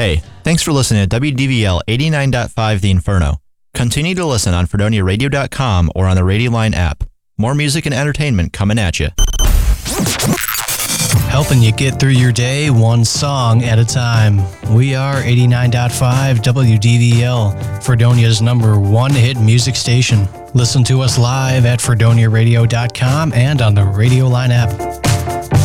Hey, thanks for listening to WDVL 89.5 The Inferno. Continue to listen on FredoniaRadio.com or on the Radioline app. More music and entertainment coming at you. Helping you get through your day one song at a time. We are 89.5 WDVL, Fredonia's #1 hit music station. Listen to us live at FredoniaRadio.com and on the Radioline app.